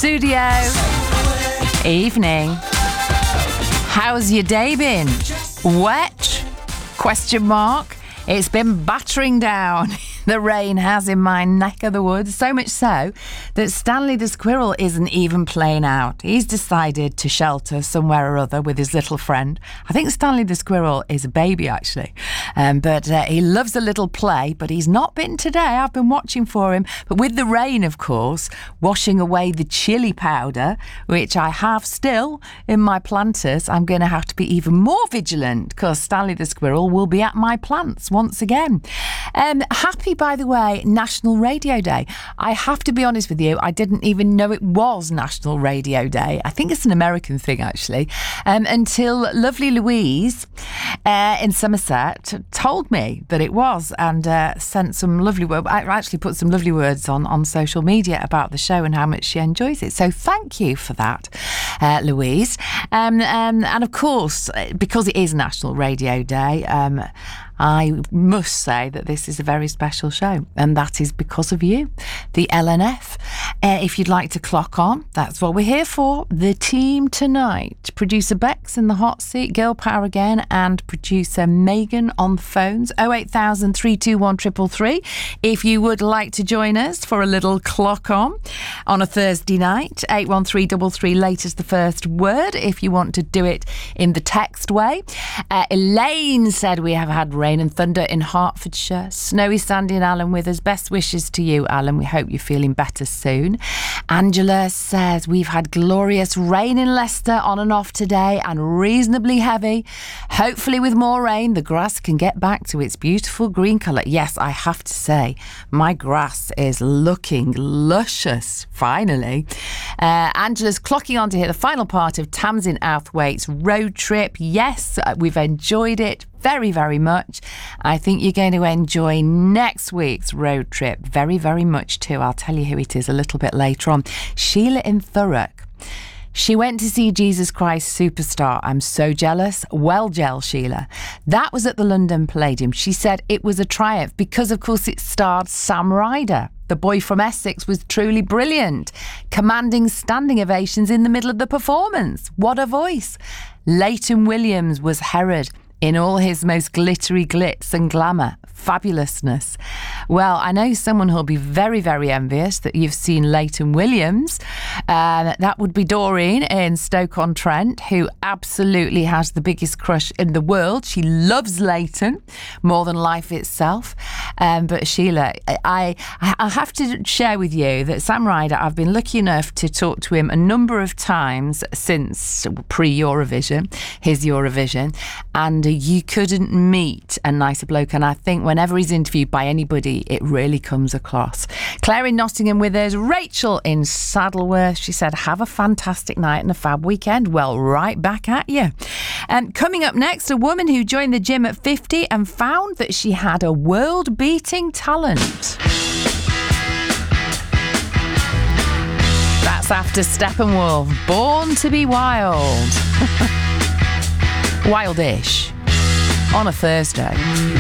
studio. Evening. How's your day been? Wet? Question mark. It's been battering down. The rain has in my neck of the woods, so much so that Stanley the squirrel isn't even playing out. He's decided to shelter somewhere or other with his little friend. I think Stanley the squirrel is a baby, actually. But he loves a little play, but he's not been today. I've been watching for him. But with the rain, of course, washing away the chili powder, which I have still in my planters, I'm going to have to be even more vigilant because Stanley the squirrel will be at my plants once again. Happy, by the way, National Radio Day. I have to be honest with you, I didn't even know it was National Radio Day. I think it's an American thing, actually, until lovely Louise in Somerset told me that it was and sent some lovely words. I actually put some lovely words on social media about the show and how much she enjoys it. So thank you for that, Louise. And of course, because it is National Radio Day, I must say that this is a very special show, and that is because of you, the LNF. If you'd like to clock on, that's what we're here for. The team tonight, producer Bex in the hot seat, girl power again, and producer Megan on the phones, 08000 321 333. If you would like to join us for a little clock on a Thursday night, 81333, late as the first word, if you want to do it in the text way. Elaine said we have had rain and thunder in Hertfordshire. Snowy Sandy and Alan with us. Best wishes to you, Alan. We hope you're feeling better soon. Angela says we've had glorious rain in Leicester on and off today and reasonably heavy. Hopefully with more rain the grass can get back to its beautiful green colour. Yes, I have to say my grass is looking luscious finally. Angela's clocking on to hear the final part of Tamsin Outhwaite's road trip. Yes, we've enjoyed it very, very much. I think you're going to enjoy next week's road trip very, very much too. I'll tell you who it is a little bit later on. Sheila in Thurrock. She went to see Jesus Christ Superstar. I'm so jealous. Well, Sheila. That was at the London Palladium. She said it was a triumph because, of course, it starred Sam Ryder. The boy from Essex was truly brilliant, commanding standing ovations in the middle of the performance. What a voice. Leighton Williams was Herod in all his most glittery glitz and glamour, fabulousness. Well, I know someone who'll be very, very envious that you've seen Leighton Williams. That would be Doreen in Stoke-on-Trent, who absolutely has the biggest crush in the world. She loves Leighton more than life itself. But Sheila, I have to share with you that Sam Ryder, I've been lucky enough to talk to him a number of times since pre-Eurovision, his Eurovision, and you couldn't meet a nicer bloke. And I think whenever he's interviewed by anybody, it really comes across. Claire in Nottingham with us. Rachel in Saddleworth. She said, have a fantastic night and a fab weekend. Well, right back at you. Coming up next, a woman who joined the gym at 50 and found that she had a world-beating talent. That's after Steppenwolf, Born to be Wild. Wildish. On a Thursday.